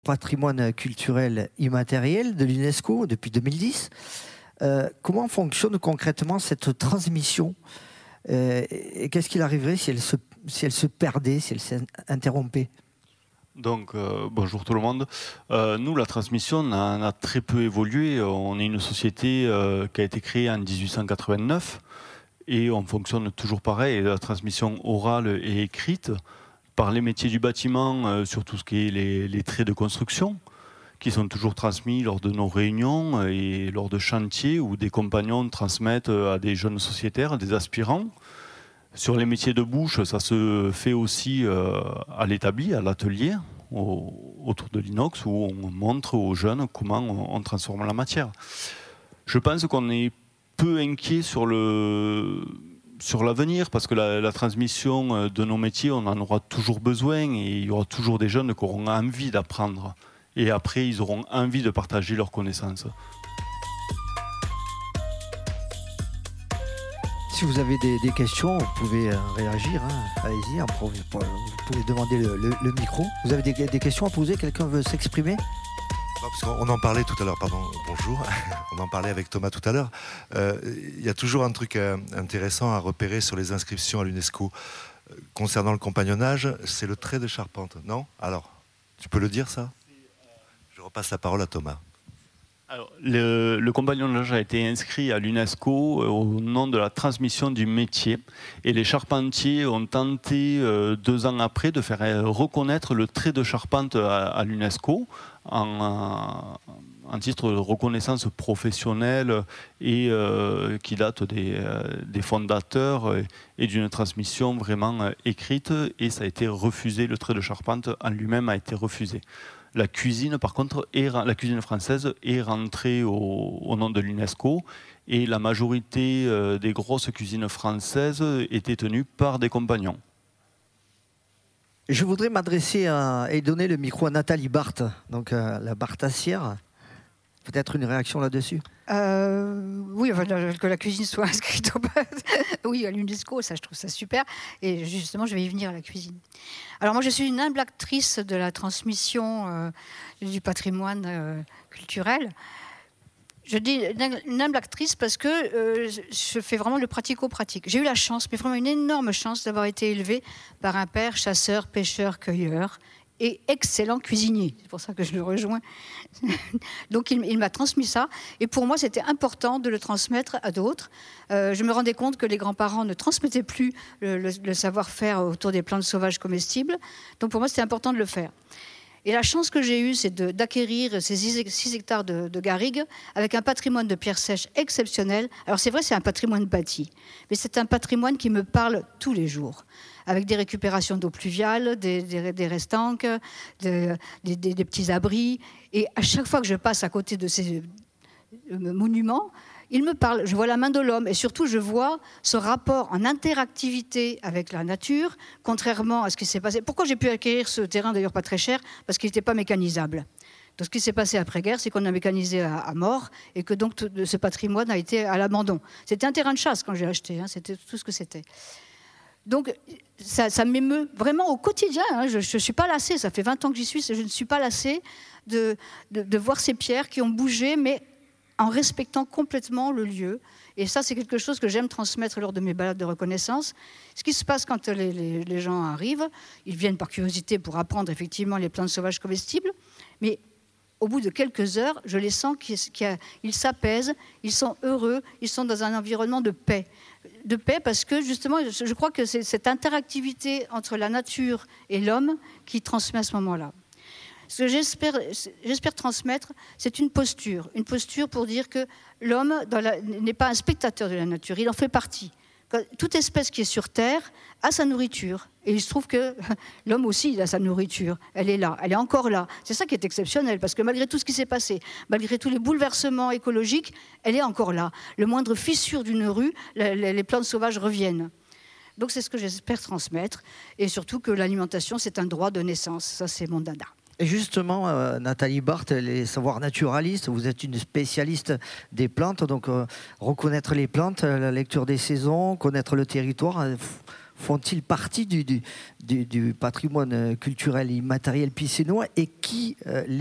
Patrimoine culturel immatériel de l'UNESCO depuis 2010. Comment fonctionne concrètement cette transmission et qu'est-ce qu'il arriverait si elle se perdait, si elle s'interrompait? Donc, bonjour tout le monde. Nous, la transmission a très peu évolué. On est une société qui a été créée en 1889 et on fonctionne toujours pareil. La transmission orale et écrite par les métiers du bâtiment sur tout ce qui est les traits de construction, qui sont toujours transmis lors de nos réunions et lors de chantiers où des compagnons transmettent à des jeunes sociétaires, des aspirants. Sur les métiers de bouche, ça se fait aussi à l'établi, à l'atelier, autour de l'inox, où on montre aux jeunes comment on transforme la matière. Je pense qu'on est peu inquiet sur l'avenir, parce que la transmission de nos métiers, on en aura toujours besoin, et il y aura toujours des jeunes qui auront envie d'apprendre. Et après, ils auront envie de partager leurs connaissances. Si vous avez des questions, vous pouvez réagir. Allez-y, vous pouvez demander le micro. Vous avez des questions à poser? Quelqu'un veut s'exprimer? Non, parce qu'on en parlait tout à l'heure, pardon, bonjour, on en parlait avec Thomas tout à l'heure. Il y a toujours un truc intéressant à repérer sur les inscriptions à l'UNESCO. Concernant le compagnonnage, c'est le trait de charpente, non? Alors, tu peux le dire ça? Je repasse la parole à Thomas. Alors, le compagnonnage a été inscrit à l'UNESCO au nom de la transmission du métier, et les charpentiers ont tenté 2 ans après de faire reconnaître le trait de charpente à l'UNESCO en titre de reconnaissance professionnelle et qui date des fondateurs et d'une transmission vraiment écrite, et ça a été refusé. Le trait de charpente en lui-même a été refusé. La cuisine, par contre, la cuisine française est rentrée au nom de l'UNESCO, et la majorité des grosses cuisines françaises étaient tenues par des compagnons. Je voudrais m'adresser et donner le micro à Nathalie Barthes, donc la Barthassière. Peut-être une réaction là-dessus? Oui, enfin, que la cuisine soit inscrite oui, à l'UNESCO, ça je trouve ça super. Et justement, je vais y venir à la cuisine. Alors moi, je suis une humble actrice de la transmission du patrimoine culturel. Je dis une humble actrice parce que je fais vraiment le pratico-pratique. J'ai eu la chance, mais vraiment une énorme chance, d'avoir été élevée par un père chasseur, pêcheur, cueilleur, et excellent cuisinier. C'est pour ça que je le rejoins. Donc il m'a transmis ça. Et pour moi, c'était important de le transmettre à d'autres. Je me rendais compte que les grands-parents ne transmettaient plus le savoir-faire autour des plantes sauvages comestibles. Donc pour moi, c'était important de le faire. Et la chance que j'ai eue, c'est d'acquérir ces 6 hectares de garrigues avec un patrimoine de pierres sèches exceptionnel. Alors c'est vrai, c'est un patrimoine bâti, mais c'est un patrimoine qui me parle tous les jours, avec des récupérations d'eau pluviale, des restanques, des petits abris. Et à chaque fois que je passe à côté de ces monuments, il me parle. Je vois la main de l'homme, et surtout je vois ce rapport en interactivité avec la nature, contrairement à ce qui s'est passé. Pourquoi j'ai pu acquérir ce terrain, d'ailleurs pas très cher? Parce qu'il n'était pas mécanisable. Donc, ce qui s'est passé après-guerre, c'est qu'on a mécanisé à mort, et que donc ce patrimoine a été à l'abandon. C'était un terrain de chasse quand j'ai acheté, c'était tout ce que c'était. Donc ça m'émeut vraiment au quotidien. Je ne suis pas lassée, ça fait 20 ans que j'y suis, je ne suis pas lassée de voir ces pierres qui ont bougé, mais en respectant complètement le lieu. Et ça, c'est quelque chose que j'aime transmettre lors de mes balades de reconnaissance. Ce qui se passe quand les gens arrivent, ils viennent par curiosité pour apprendre effectivement les plantes sauvages comestibles, mais au bout de quelques heures, je les sens qu'ils s'apaisent, ils sont heureux, ils sont dans un environnement de paix. De paix parce que justement, je crois que c'est cette interactivité entre la nature et l'homme qui transmet à ce moment-là. Ce que j'espère transmettre, c'est une posture pour dire que l'homme n'est pas un spectateur de la nature, il en fait partie. Toute espèce qui est sur Terre a sa nourriture. Et il se trouve que l'homme aussi, il a sa nourriture. Elle est là, elle est encore là. C'est ça qui est exceptionnel, parce que malgré tout ce qui s'est passé, malgré tous les bouleversements écologiques, elle est encore là. Le moindre fissure d'une rue, les plantes sauvages reviennent. Donc c'est ce que j'espère transmettre. Et surtout que l'alimentation, c'est un droit de naissance. Ça, c'est mon dada. Et justement, Nathalie Barthes, les savoirs naturalistes, vous êtes une spécialiste des plantes, donc reconnaître les plantes, la lecture des saisons, connaître le territoire, font-ils partie du patrimoine culturel immatériel picénois et qui